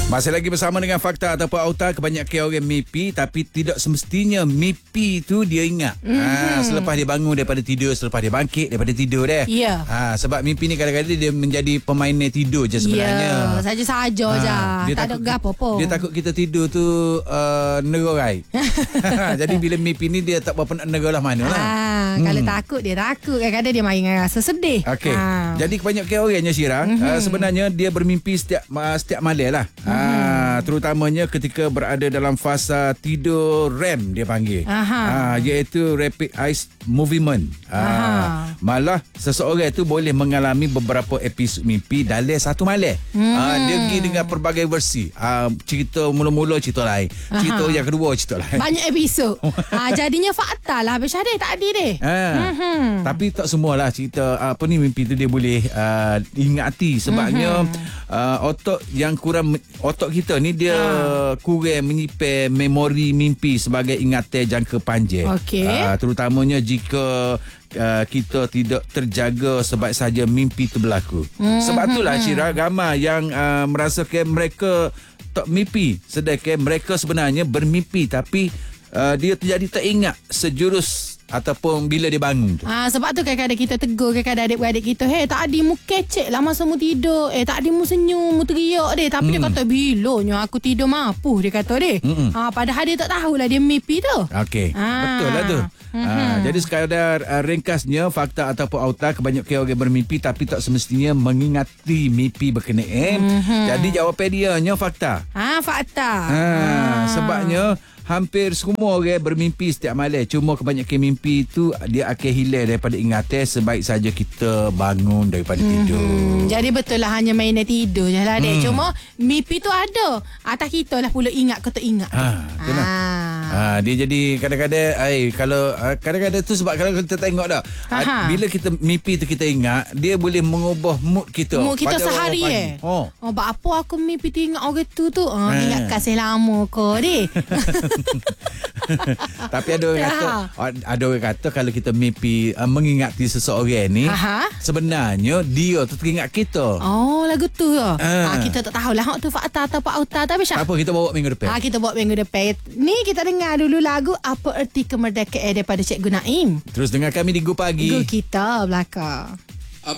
Masih lagi bersama dengan Fakta ataupun Auta. Kebanyakan orang mimpi, tapi tidak semestinya mimpi tu dia ingat. Selepas dia bangun daripada tidur, selepas dia bangkit daripada tidur dia. Ya. Sebab mimpi ni kadang-kadang dia menjadi pemain tidur je sebenarnya. Ya, saja-saja je. Tak ada gapo pun. Dia takut kita tidur tu nerorai. Jadi bila mimpi ni dia tak berapa nak nerolah mana lah. Kalau takut dia takut. Kadang-kadang dia main rasa sedih. Okey. Jadi kebanyakan orangnya Syirah, sebenarnya dia bermimpi setiap malam lah. Terutamanya ketika berada dalam fasa tidur REM dia panggil. Iaitu Rapid Eye Movement. Malah seseorang itu boleh mengalami beberapa episod mimpi dalam satu malam. Dia pergi dengan pelbagai versi. Cerita mula-mula cerita lain. Cerita yang kedua cerita lain. Banyak episod. Jadinya fakta lah Abang Syarif tadi deh. Tapi tak semualah cerita mimpi tu dia boleh ingati. Sebabnya otak yang kurang, otak kita ni dia kurang menyimpan memori mimpi sebagai ingatan jangka panjang. Terutamanya jika kita tidak terjaga sebab saja mimpi itu berlaku. Sebab itulah Syirah, ramai yang merasakan mereka tak mimpi, sedangkan mereka sebenarnya bermimpi tapi dia jadi tak ingat sejurus ataupun bila dia bangun tu. Sebab tu kadang-kadang kita tegur kadang-kadang adik-beradik kita, tak ada mu kecek lah masa mu tidur. Tak ada mu senyum, mu teriak deh. Tapi dia kata bilanya aku tidur mapuh, dia kata deh. Padahal dia tak tahulah dia mimpi tu. Okey. Betul lah tu. Jadi sekadar ringkasnya, fakta ataupun auta, kebanyakan orang bermimpi tapi tak semestinya mengingati mimpi berkenaan. Jadi jawapan dia nya fakta. Fakta. Sebabnya hampir semua orang bermimpi setiap malam. Cuma kebanyakan mimpi itu dia akan hilang daripada ingatan sebaik saja kita bangun daripada tidur. Jadi betul lah, hanya mainan tidur je lah dek. Cuma mimpi tu ada. Atas kita lah pula ingat ke tak ingat. Dia jadi kadang-kadang kalau kadang-kadang tu sebab kalau kita tengok dah bila kita mimpi tu kita ingat, dia boleh mengubah mood kita. Mood kita sehari Bak apa aku mimpi tu ingat orang tu ingat kasih lama kau dek. Tapi ada orang kata kalau kita mimpi mengingati seseorang ni, sebenarnya dia tu teringat kita. Lagu tu ya. Kita tak tahulah hak tu fakta atau auta. Tapi apa kita bawa minggu depan. Kita bawa minggu depan. Ni kita dengar dulu lagu Apa Erti Kemerdekaan daripada Cikgu Naim. Terus dengar kami di Go Pagi. Go kita belakang.